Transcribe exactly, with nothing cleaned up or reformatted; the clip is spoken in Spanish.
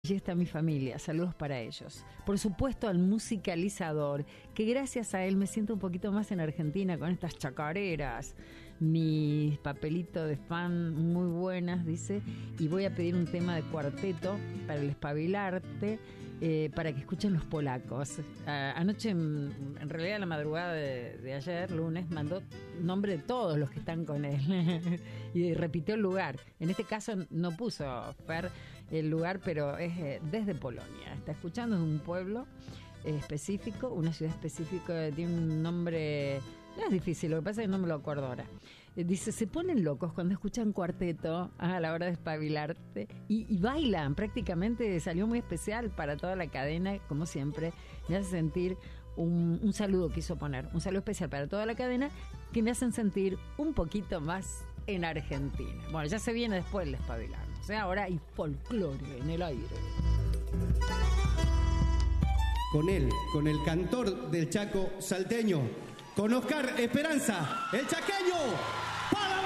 Allí está mi familia, saludos para ellos. Por supuesto al musicalizador, que gracias a él me siento un poquito más en Argentina con estas chacareras. Mis papelitos de fan muy buenas, dice, y voy a pedir un tema de cuarteto para el espabilarte, eh, para que escuchen los polacos. A, anoche, en, en realidad la madrugada de, de ayer, lunes, mandó nombre de todos los que están con él y repitió el lugar. En este caso no puso Fer el lugar, pero es eh, desde Polonia. Está escuchando, es un pueblo eh, específico, una ciudad específica, tiene un nombre... No es difícil, lo que pasa es que no me lo acuerdo ahora. Eh, dice, se ponen locos cuando escuchan cuarteto a la hora de espabilarte y, y bailan. Prácticamente salió muy especial para toda la cadena, como siempre. Me hace sentir un, un saludo, quiso poner, un saludo especial para toda la cadena, que me hacen sentir un poquito más en Argentina. Bueno, ya se viene después el espabilarnos. O sea, ahora hay folclore en el aire. Con él, con el cantor del Chaco salteño, con Oscar Esperanza, el chaqueño.